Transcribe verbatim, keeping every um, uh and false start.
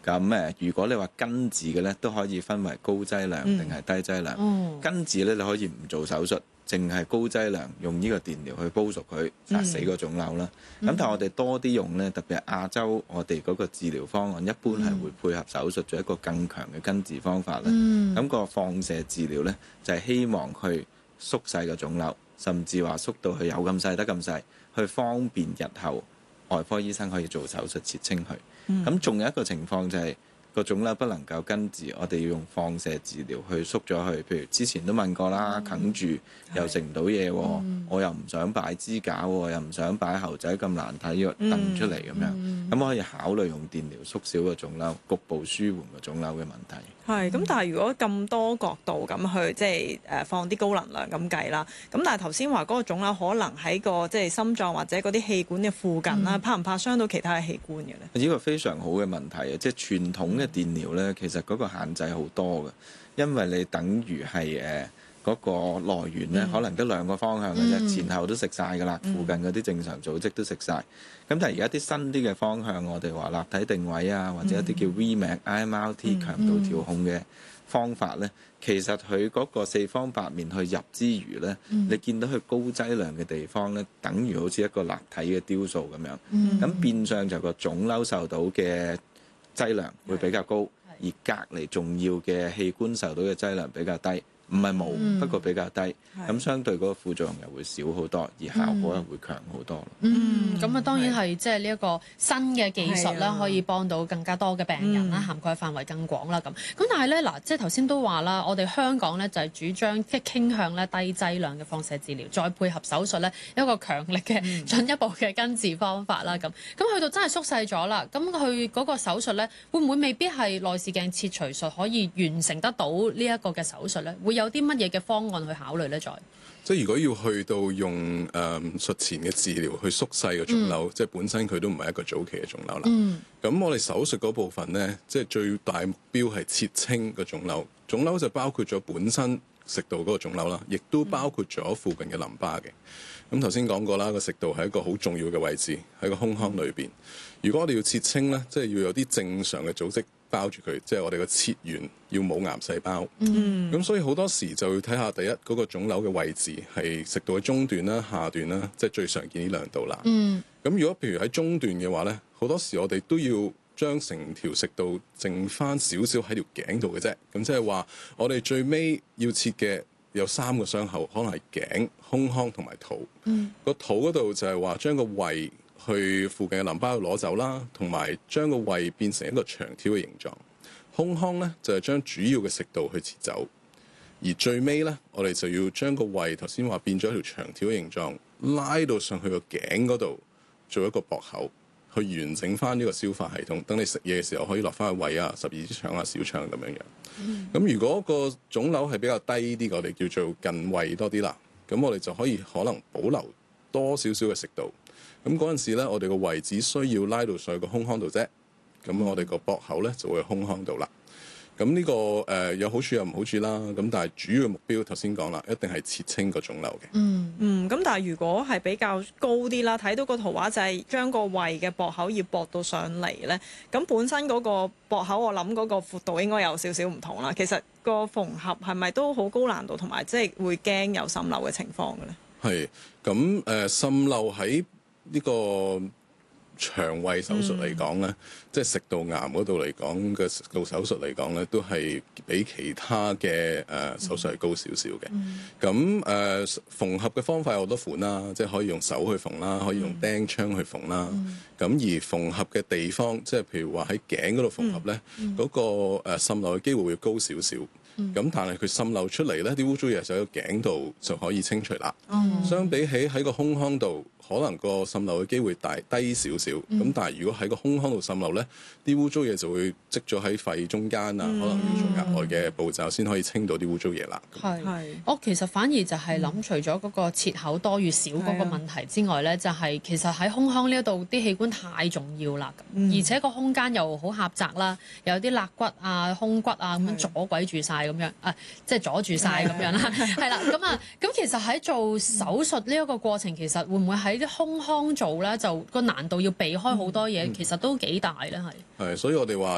咁誒，如果你話根治嘅咧，都可以分為高劑量定係低劑量。 嗯、 根治咧，你可以唔做手術，淨係高劑量用呢個電療去煲熟佢，殺死個腫瘤啦。咁、嗯、但係我哋多啲用咧，特別係亞洲，我哋嗰個治療方案一般係會配合手術做一個更強嘅根治方法咧。咁、嗯、個放射治療咧，就係、是、希望去縮細個腫瘤，甚至話縮到去有咁細得咁細，去方便日後外科醫生可以做手術切清佢。咁仲、嗯、有一個情況就係、是、個腫瘤不能夠根治，我哋要用放射治療去縮咗佢。譬如之前都問過啦，啃、嗯、住又食唔到嘢，嗯、我又唔想擺支架，又唔想擺猴仔咁難睇，要掟出嚟咁樣。咁、嗯嗯、可以考慮用電療縮小個腫瘤，局部舒緩個腫瘤嘅問題。 係咁，但係如果咁多角度咁去即係誒放啲高能量咁計啦，咁但係頭先話嗰個腫瘤可能喺個即係心臟或者嗰啲氣管嘅附近啦，嗯、怕唔怕傷到其他嘅器官嘅咧？ 呢個非常好嘅問題啊！即係傳統嘅電療咧，其實嗰個限制好多嘅，因為你等於係誒嗰個來源咧，嗯、可能得兩個方向嘅啫，嗯、前後都食晒㗎啦，附近嗰啲正常組織都食晒。咁、嗯、但係而家啲新啲嘅方向，我哋話立體定位啊，或者一啲叫 V M A C、I M R T 強度調控嘅方法咧，其實佢嗰個四方八面去入之餘咧，嗯、你見到佢高劑量嘅地方咧，等於好似一個立體嘅雕塑咁樣。咁、嗯、變相就個腫瘤受到嘅劑量會比較高，而隔離重要嘅器官受到嘅劑量比較低。唔係冇，嗯、不過比較低，咁、嗯、相對嗰個副作用又會少好多，而效果又會強好多。 嗯，咁啊、嗯、當然係即係呢一個新嘅技術咧，可以幫到更加多嘅病人啦，嗯、涵蓋範圍更廣啦咁。咁但係咧嗱，即係頭先都話啦，我哋香港咧就係主張即係傾向咧低劑量嘅放射治療，再配合手術咧一個強力嘅進一步嘅根治方法啦咁。咁去到真係縮細咗啦，咁佢嗰個手術咧會唔會未必係內視鏡切除術可以完成得到呢一個嘅手術咧？會有啲乜嘢嘅方案去考慮咧？再即係如果要去到用誒、呃、術前嘅治療去縮細個腫瘤，嗯、即係本身佢都唔係一個早期嘅腫瘤啦。咁、嗯、我哋手術嗰部分咧，即係最大目標係切清個腫瘤。腫瘤就包括咗本身食道嗰個腫瘤啦，亦都包括咗附近嘅淋巴嘅。咁頭先講過啦，個食道係一個好重要嘅位置喺個胸腔裏邊。如果我哋要切清咧，即係要有啲正常嘅組織包住佢，即係我哋個切緣要冇癌細胞。咁、嗯、所以好多時就要睇下第一嗰、嗰個腫瘤嘅位置係食道嘅中段啦、下段啦，即係最常見呢兩度啦。咁、嗯、如果譬如喺中段嘅話咧，好多時我哋都要將成條食道剩翻少少喺條頸度嘅啫。咁即係話我哋最尾要切嘅有三個傷口，可能係頸、胸腔同埋肚。嗯、個肚嗰度就係話將個胃去附近嘅淋巴度攞走啦，同埋將個胃變成一個長條嘅形狀。胸腔咧就係、是、將主要嘅食道去切走，而最尾咧我哋就要將個胃頭先話變咗一條長條嘅形狀，拉到上去個頸嗰度做一個駁口，去完整翻呢個消化系統。等你食嘢嘅時候可以落翻去胃啊、十二指腸啊、小腸咁樣樣。咁、嗯、如果個腫瘤係比較低啲，我哋叫做近胃多啲啦，咁我哋就可以可能保留多少少嘅食道。咁嗰陣時咧，我哋個位置需要拉到上去個胸腔度啫。咁我哋個膊口咧就會喺胸腔度啦。咁呢、呢個誒、呃、有好處有唔好處啦。咁但係主要嘅目標頭先講啦，一定係切清個腫瘤嘅。 嗯嗯。咁但係如果係比較高啲啦，睇到個圖畫就係將個胃嘅膊口要駁到上嚟咧。咁本身嗰個膊口，我諗嗰個闊度應該有少少唔同啦。其實個縫合係咪都好高難度，同埋即係會驚有滲漏嘅情況嘅咧？係。 咁誒滲漏喺呢個腸胃手術嚟講咧，嗯、即係食道癌嗰度嚟講嘅食道手術嚟講咧，都係比其他嘅誒、呃、手術係高少少嘅。咁誒、嗯呃、縫合嘅方法有好多款啦，即係可以用手去縫啦，可以用釘槍去縫啦。咁、嗯、而縫合嘅地方，即係譬如話喺頸嗰度縫合咧，嗰、嗯嗯、個誒滲漏嘅機會會高少少。咁、嗯、但係佢滲漏出嚟咧，啲污糟嘢就喺個頸度就可以清除啦。嗯、相比起喺個胸腔度，可能個滲漏嘅機會大低少少。咁、嗯、但係如果喺個胸腔度滲漏咧，啲污糟嘢就會積咗喺肺中間啊，嗯、可能要做額外嘅步驟先可以清到啲污糟嘢啦。 係係，我其實反而就係諗，除咗嗰個切口多與少嗰個問題之外咧，嗯、就係其實喺胸腔呢一度啲器官太重要啦，嗯、而且個空間又好狹窄啦，有啲肋骨啊、胸骨啊咁樣阻鬼住晒。咁樣啊，即係阻住晒咁樣啦，係啦，咁啊，咁其實喺做手術呢一個過程，其實會唔會喺啲胸腔做咧，就個難度要避開好多嘢，嗯、其實都幾大咧，係。 係，所以我哋話